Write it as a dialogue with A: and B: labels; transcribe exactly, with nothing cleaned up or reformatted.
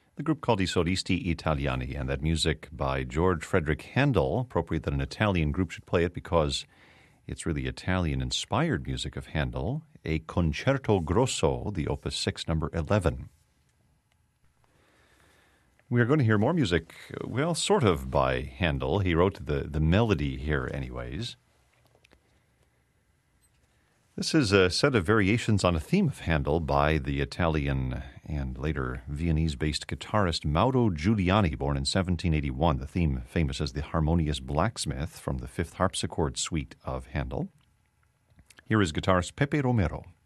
A: the group called I Solisti Italiani, and that music by George Frederick Handel. Appropriate that an Italian group should play it because it's really Italian-inspired music of Handel, a Concerto Grosso, the Opus six, number eleven. We are going to hear more music, well, sort of by Handel. He wrote the, the melody here anyways. This is a set of variations on a theme of Handel by the Italian and later Viennese-based guitarist Mauro Giuliani, born in seventeen eighty-one. The theme famous as the Harmonious Blacksmith from the Fifth Harpsichord Suite of Handel. Here is guitarist Pepe Romero.